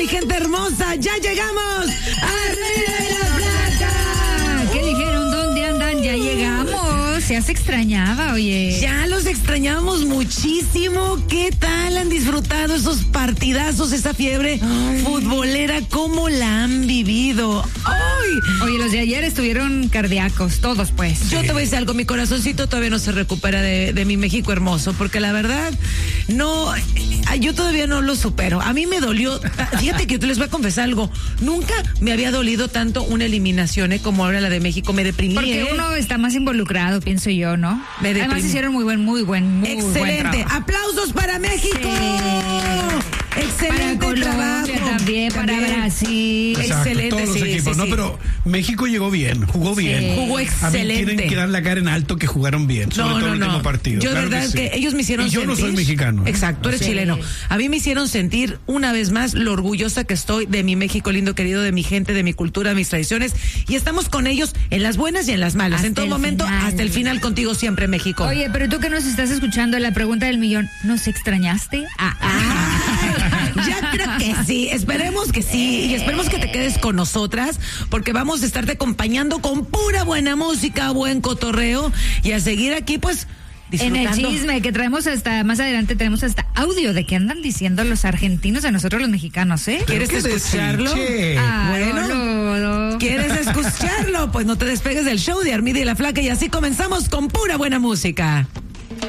mi gente hermosa, ya llegamos arriba de la placa. ¿Qué dijeron? ¿Dónde andan? Ya llegamos. Ya se extrañaba, oye. Ya los extrañamos muchísimo. ¿Qué tal han disfrutado esos partidazos, esa fiebre futbolera? ¿Cómo la han vivido? ¡Ay! Oye, los de ayer estuvieron cardíacos, todos pues. Yo te voy a decir algo, mi corazoncito todavía no se recupera de mi México hermoso, porque la verdad, no, yo todavía no lo supero. A mí me dolió, fíjate que yo te les voy a confesar algo, nunca me había dolido tanto una eliminación, como ahora la de México, me deprimí. Porque uno está más involucrado, pienso yo, ¿no? Además hicieron muy buen excelente. trabajo. ¡Aplausos para México! Sí. Excelente para Colombia trabajo. También, para Brasil. Exacto, Excelente, todos los sí, equipos, sí, ¿no? sí. Pero México llegó bien, jugó bien. Jugó A mí excelente. tienen que dar la cara en alto que jugaron bien, sobre todo el último partido. Yo claro de verdad sí. que ellos me hicieron y yo sentir. no soy mexicano. Exacto, tú eres Sí. chileno. A mí me hicieron sentir una vez más lo orgullosa que estoy de mi México lindo querido, de mi gente, de mi cultura, de mis tradiciones. Y estamos con ellos en las buenas y en las malas. Hasta en todo el momento, final. hasta el final contigo siempre, México. Oye, pero tú que nos estás escuchando, la pregunta del millón, ¿nos extrañaste? Ya creo que sí, esperemos que sí, y esperemos que te quedes con nosotras, porque vamos a estarte acompañando con pura buena música, buen cotorreo, y a seguir aquí, pues, En el disfrutando. chisme que traemos más adelante tenemos hasta audio de qué andan diciendo los argentinos a nosotros los mexicanos, ¿eh? ¿Quieres Pero qué escucharlo? desdiche. Bueno. ¿Quieres escucharlo? Pues no te despegues del show de Armida y la Flaca, y así comenzamos con pura buena música.